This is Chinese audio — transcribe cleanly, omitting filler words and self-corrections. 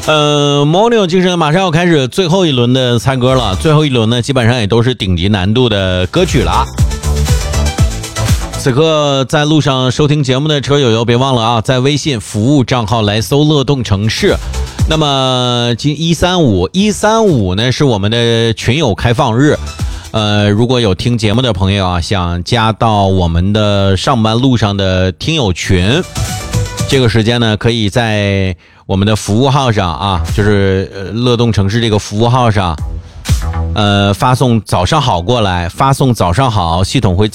Morning 精神马上要开始最后一轮的猜歌了，最后一轮呢基本上也都是顶级难度的歌曲了。此刻在路上收听节目的车友别忘了啊，在微信服务账号来搜乐动城市。那么135呢是我们的群友开放日，如果有听节目的朋友啊，想加到我们的上班路上的听友群，这个时间呢可以在我们的服务号上啊，就是乐动城市这个服务号上，发送早上好过来，发送早上好，系统会